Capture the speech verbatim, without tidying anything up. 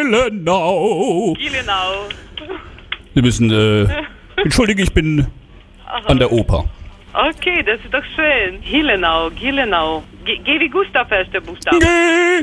Gillenau. Gillenau. Sie müssen, äh, entschuldige, ich bin an der Oper. Okay, das ist doch schön. Gillenau, Gillenau. G, G wie Gustav, erster Buchstabe. G